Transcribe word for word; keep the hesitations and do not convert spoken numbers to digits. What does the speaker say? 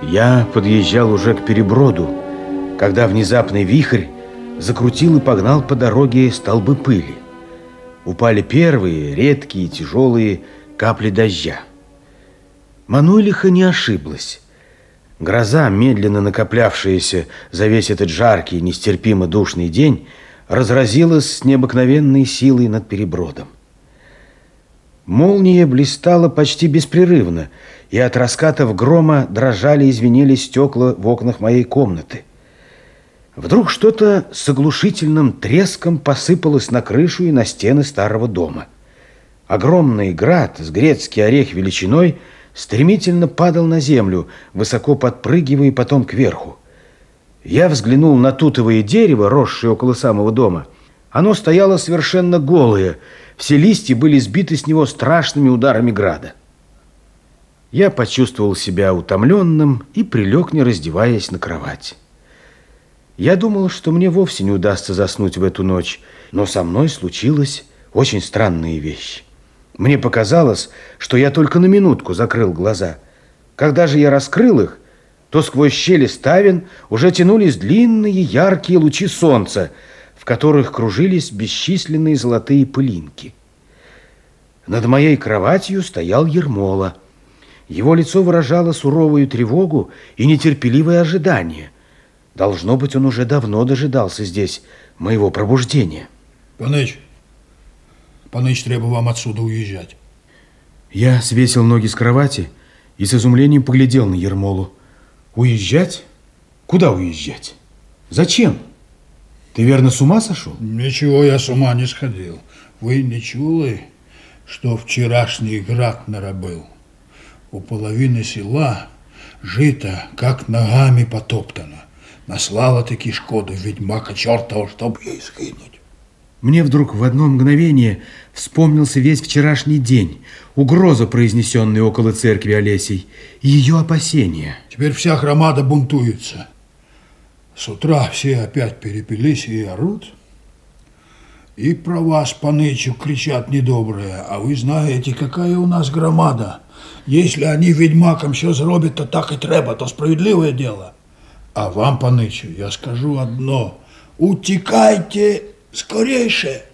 Я подъезжал уже к переброду, когда внезапный вихрь закрутил и погнал по дороге столбы пыли. Упали первые, редкие, тяжелые капли дождя. Мануйлиха не ошиблась. Гроза, медленно накоплявшаяся за весь этот жаркий, нестерпимо душный день, разразилась с необыкновенной силой над перебродом. Молния блистала почти беспрерывно, и от раскатов грома дрожали и звенели стекла в окнах моей комнаты. Вдруг что-то с оглушительным треском посыпалось на крышу и на стены старого дома. Огромный град с грецкий орех величиной стремительно падал на землю, высоко подпрыгивая потом кверху. Я взглянул на тутовое дерево, росшее около самого дома. Оно стояло совершенно голое, все листья были сбиты с него страшными ударами града. Я почувствовал себя утомленным и прилег, не раздеваясь, на кровать. Я думал, что мне вовсе не удастся заснуть в эту ночь, но со мной случилась очень странная вещь. Мне показалось, что я только на минутку закрыл глаза. Когда же я раскрыл их, то сквозь щели ставен уже тянулись длинные яркие лучи солнца, в которых кружились бесчисленные золотые пылинки. Над моей кроватью стоял Ермола. Его лицо выражало суровую тревогу и нетерпеливое ожидание. Должно быть, он уже давно дожидался здесь моего пробуждения. Паныч, Паныч, треба вам отсюда уезжать. Я свесил ноги с кровати и с изумлением поглядел на Ермолу. Уезжать? Куда уезжать? Зачем? Ты, верно, с ума сошел? Ничего, я с ума не сходил. Вы не чули, что вчерашний град наробил? У половины села жито, как ногами потоптано. Наслала-таки шкоду ведьмака чертова, чтоб ей сгинуть. Мне вдруг в одно мгновение вспомнился весь вчерашний день, угроза, произнесенная около церкви Олесей, и ее опасения. Теперь вся громада бунтуется. С утра все опять перепились и орут. И про вас, Панычу, кричат недобрые. А вы знаете, какая у нас громада. Если они ведьмакам все зробят, то так и треба, то справедливое дело. А вам, Панычу, я скажу одно. Утекайте скорейше.